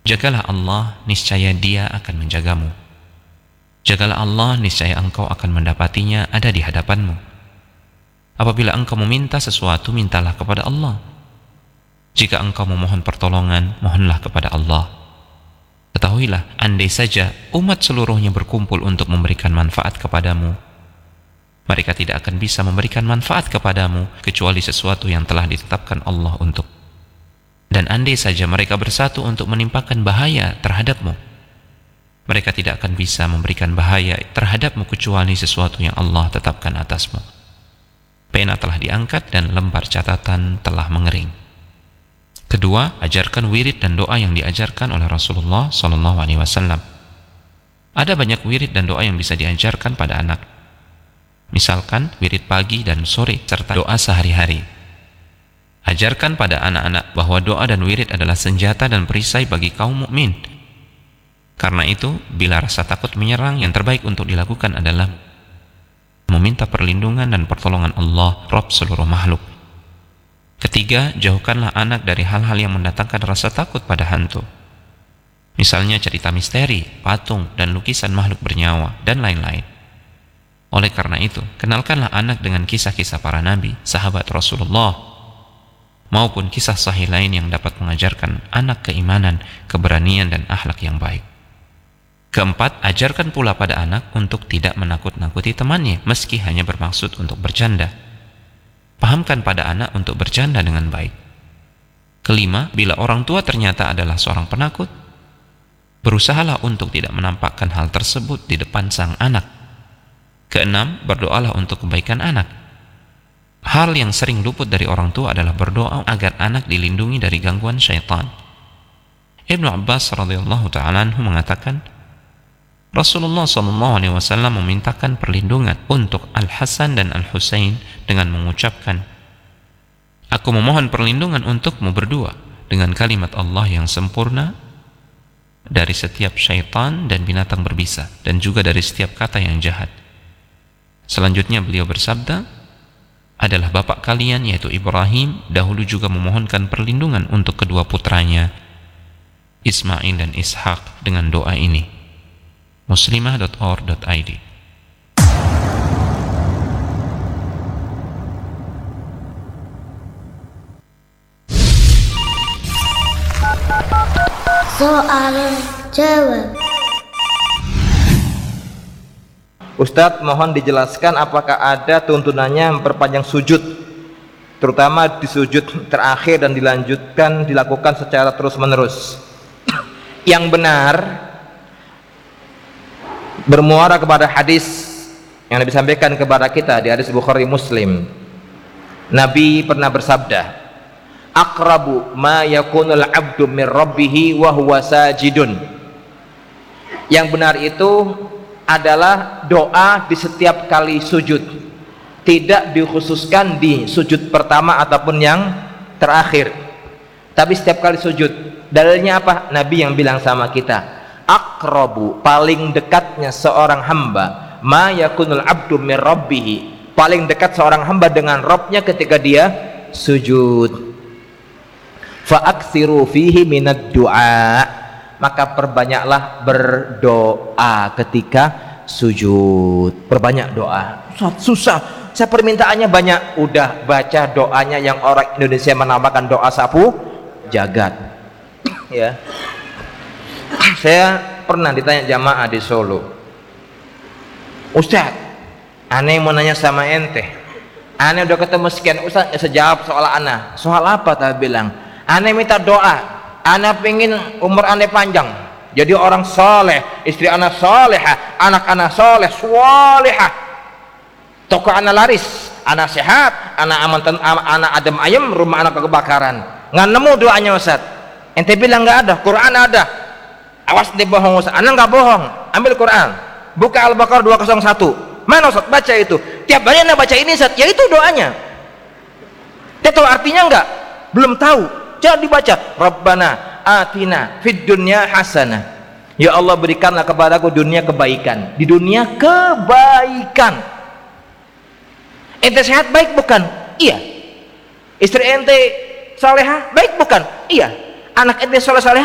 Jagalah Allah, niscaya Dia akan menjagamu. Jagalah Allah, niscaya engkau akan mendapatinya ada di hadapanmu. Apabila engkau meminta sesuatu, mintalah kepada Allah. Jika engkau memohon pertolongan, mohonlah kepada Allah. Ketahuilah, andai saja umat seluruhnya berkumpul untuk memberikan manfaat kepadamu, mereka tidak akan bisa memberikan manfaat kepadamu kecuali sesuatu yang telah ditetapkan Allah untuk. Dan andai saja mereka bersatu untuk menimpakan bahaya terhadapmu, mereka tidak akan bisa memberikan bahaya terhadapmu kecuali sesuatu yang Allah tetapkan atasmu. Pena telah diangkat dan lembar catatan telah mengering. Kedua, ajarkan wirid dan doa yang diajarkan oleh Rasulullah SAW. Ada banyak wirid dan doa yang bisa diajarkan pada anak. Misalkan wirid pagi dan sore serta doa sehari-hari. Ajarkan pada anak-anak bahwa doa dan wirid adalah senjata dan perisai bagi kaum mukmin. Karena itu, bila rasa takut menyerang, yang terbaik untuk dilakukan adalah meminta perlindungan dan pertolongan Allah, Rabb seluruh makhluk. Ketiga, jauhkanlah anak dari hal-hal yang mendatangkan rasa takut pada hantu. Misalnya cerita misteri, patung, dan lukisan makhluk bernyawa, dan lain-lain. Oleh karena itu, kenalkanlah anak dengan kisah-kisah para nabi, sahabat Rasulullah, maupun kisah sahih lain yang dapat mengajarkan anak keimanan, keberanian, dan akhlak yang baik. Keempat, ajarkan pula pada anak untuk tidak menakut-nakuti temannya, meski hanya bermaksud untuk bercanda. Pahamkan pada anak untuk bercanda dengan baik. Kelima, bila orang tua ternyata adalah seorang penakut, berusahalah untuk tidak menampakkan hal tersebut di depan sang anak. Keenam, berdoalah untuk kebaikan anak. Hal yang sering luput dari orang tua adalah berdoa agar anak dilindungi dari gangguan syaitan. Ibnu Abbas radhiyallahu ta'ala anhu mengatakan, Rasulullah SAW memintakan perlindungan untuk Al-Hasan dan Al-Husain dengan mengucapkan, "Aku memohon perlindungan untukmu berdua dengan kalimat Allah yang sempurna dari setiap syaitan dan binatang berbisa, dan juga dari setiap kata yang jahat." Selanjutnya beliau bersabda, adalah bapak kalian yaitu Ibrahim dahulu juga memohonkan perlindungan untuk kedua putranya Ismail dan Ishak dengan doa ini. muslimah.org.id. Soal jawab. Ustadz, mohon dijelaskan apakah ada tuntunannya memperpanjang sujud, terutama di sujud terakhir, dan dilakukan secara terus-menerus. Yang benar bermuara kepada hadis yang Nabi sampaikan kepada kita di hadis Bukhari Muslim. Nabi pernah bersabda, "Aqrabu ma yakunul 'abdu min rabbih wa huwa sajidun." Yang benar itu adalah doa di setiap kali sujud, tidak dikhususkan di sujud pertama ataupun yang terakhir, tapi setiap kali sujud. Dalilnya apa? Nabi yang bilang sama kita, aqrabu, paling dekatnya seorang hamba, ma yakunul 'abdu min rabbih, paling dekat seorang hamba dengan Rabbnya ketika dia sujud. Fa aktsiru fihi minad du'a, maka perbanyaklah berdoa ketika sujud. Perbanyak doa. Susah, saya permintaannya banyak. Udah baca doanya yang orang Indonesia menamakan doa sapu jagat. Ya, saya pernah ditanya jamaah di Solo, "Ustaz, aneh mau nanya sama ente, aneh udah ketemu sekian ustaz, ya sejawab soal aneh." "Soal apa?" tak bilang. "Aneh minta doa, aneh pengen umur aneh panjang, jadi orang soleh, istri anak solehah, anak anak soleh solehah, toko anak laris, anak sehat, anak aman, anak adem ayam, rumah anak kebakaran." Nggak nemu doanya Ustaz. Ente bilang nggak ada, Quran ada. Awas dia bohong Ustaz. Anak nggak bohong, ambil Quran, buka Al-Baqarah 201. Mana Ustaz? Baca itu. Tiap hari Anda baca ini Ustaz, ya itu doanya. Dia tahu artinya nggak? Belum tahu. Jangan dibaca. Rabbana atina fid dunya hasanah. Ya Allah, berikanlah kepadaku dunia kebaikan. Di dunia kebaikan. Ente sehat baik bukan? Iya. Istri ente salehah baik bukan? Iya. Anak ente soleh-soleh